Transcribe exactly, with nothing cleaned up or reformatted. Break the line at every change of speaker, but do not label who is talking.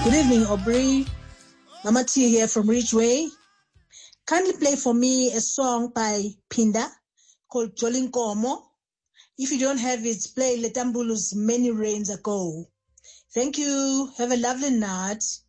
Good evening, Aubrey. Mama T here from Ridgeway. Kindly play for me a song by Pinda called Jolinkomo. If you don't have it, play Letambulu's Many Rains Ago. Thank you. Have a lovely night.